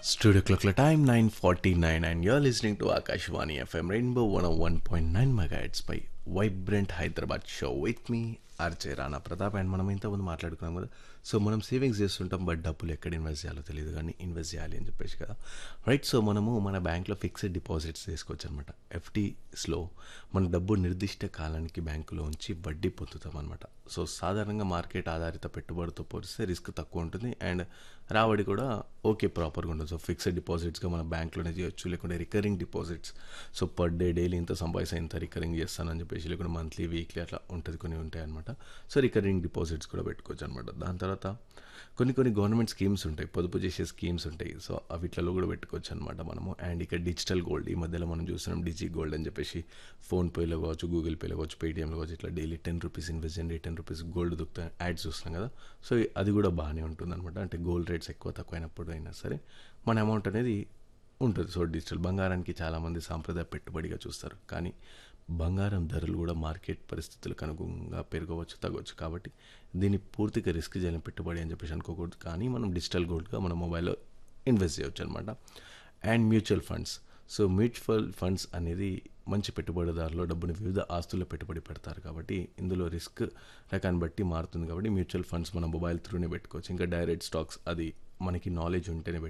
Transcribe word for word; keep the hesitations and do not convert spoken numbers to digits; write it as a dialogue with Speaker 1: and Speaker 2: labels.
Speaker 1: Studio clock time nine forty-nine and you're listening to Akashvani F M Rainbow one oh one point nine megahertz by Vibrant Hyderabad show with me RJ Rana Pratap and మనం ఇంతకుముందు మాట్లాడుకున్నాం కదా. So మనం savings చేస్తుంటాం but డబ్బులు ఎక్కడ invest చేయాలో తెలియదు కానీ ఇన్వెస్ట్ చేయాలి అని చెప్పేసి కదా. రైట్, సో మనము మన బ్యాంక్లో ఫిక్స్డ్ డిపాజిట్స్ చేసుకోవచ్చు అనమాట. ఎఫ్డీస్లో మన డబ్బు నిర్దిష్ట కాలానికి బ్యాంకులో ఉంచి వడ్డీ పొందుతాం అనమాట. సో సాధారణంగా మార్కెట్ ఆధారిత పెట్టుబడితో పోలిస్తే రిస్క్ తక్కువ ఉంటుంది అండ్ రాబడి కూడా ఓకే ప్రాపర్గా ఉంటుంది. సో ఫిక్స్డ్ డిపాజిట్స్గా మన బ్యాంక్లోనే చేయొచ్చు, లేకుంటే recurring deposits. So per day daily ఇంత సంపాదిస్తే ఇంత రికరింగ్ చేస్తానని చెప్పేసి, లేకుంటే మంత్లీ వీక్లీ అట్లా ఉంటుంది, కొన్ని ఉంటాయి అనమాట. సో రికరింగ్ డిపాజిట్స్ కూడా పెట్టుకోవచ్చు అనమాట. దాని తర్వాత కొన్ని కొన్ని గవర్నమెంట్ స్కీమ్స్ ఉంటాయి, పొదుపు చేసే స్కీమ్స్ ఉంటాయి. సో వీటిలో కూడా పెట్టుకోవచ్చు అనమాట మనము. అండ్ ఇక్కడ డిజిటల్ గోల్డ్, ఈ మధ్యలో మనం చూస్తున్నాం డిజి గోల్డ్ అని చెప్పేసి, ఫోన్పేలో కావచ్చు, గూగుల్ పేలో కావచ్చు, పేటీఎంలో కావచ్చు, ఇట్లా డైలీ టెన్ రూపీస్ ఇన్వెస్ట్ చేయండి, టెన్ రూపీస్ గోల్డ్ దొరుకుతా యాడ్స్ చూస్తున్నాం కదా. సో అది కూడా బాగానే ఉంటుంది అనమాట. అంటే గోల్డ్ రేట్స్ ఎక్కువ తక్కువ అయినప్పుడు అయినా సరే మన అమౌంట్ అనేది ఉంటుంది. సో డిజిటల్ బంగారానికి చాలామంది సాంప్రదాయ పెట్టుబడిగా చూస్తారు, కానీ బంగారం ధరలు కూడా మార్కెట్ పరిస్థితులకు అనుగుణంగా పెరగవచ్చు, తగ్గవచ్చు. కాబట్టి దీన్ని పూర్తిగా రిస్క్ చేయని పెట్టుబడి అని చెప్పేసి అనుకోకూడదు. కానీ మనం డిజిటల్ గోల్డ్గా మన మొబైల్లో ఇన్వెస్ట్ చేయవచ్చు అనమాట. And mutual funds. So mutual funds అనేది మంచి పెట్టుబడిదారులు డబ్బుని వివిధ ఆస్తుల్లో పెట్టుబడి పెడతారు, కాబట్టి ఇందులో రిస్క్ రకాన్ని బట్టి మారుతుంది. కాబట్టి మ్యూచువల్ ఫండ్స్ మన మొబైల్ త్రూనే పెట్టుకోవచ్చు. ఇంకా డైరెక్ట్ స్టాక్స్ అది మనకి నాలెడ్జ్ ఉంటేనే